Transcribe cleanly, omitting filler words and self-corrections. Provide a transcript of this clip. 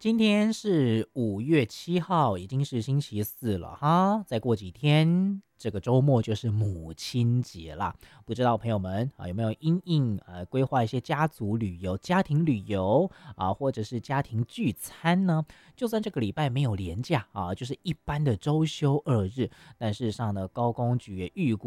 今天是5月7号，已经是星期四了哈。再过几天，这个周末就是母亲节啦。不知道朋友们有没有规划一些家族旅游、家庭旅游或者是家庭聚餐呢？就算这个礼拜没有连假就是一般的周休2日，但事实上呢，高公局也预估